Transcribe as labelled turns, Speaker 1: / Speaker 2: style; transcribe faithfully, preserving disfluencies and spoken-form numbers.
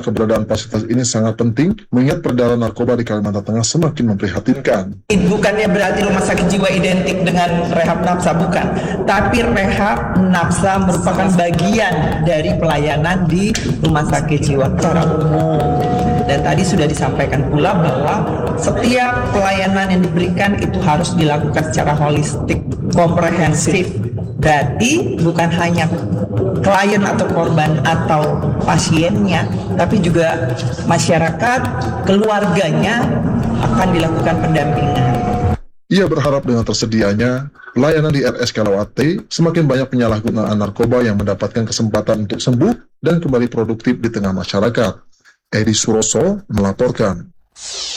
Speaker 1: keberadaan fasilitas ini sangat penting, mengingat peredaran narkoba di Kalimantan Tengah semakin memprihatinkan.
Speaker 2: Bukannya berarti rumah sakit jiwa identik dengan rehab nafsa, bukan. Tapi rehab nafsa merupakan bagian dari pelayanan di rumah sakit jiwa secara umum. Dan tadi sudah disampaikan pula bahwa setiap pelayanan yang diberikan itu harus dilakukan secara holistik, komprehensif. Berarti bukan hanya klien atau korban atau pasiennya, tapi juga masyarakat, keluarganya akan dilakukan pendampingan.
Speaker 1: Ia berharap dengan tersedianya pelayanan di R S Kalawate, semakin banyak penyalahgunaan narkoba yang mendapatkan kesempatan untuk sembuh dan kembali produktif di tengah masyarakat. Edi Suroso melaporkan.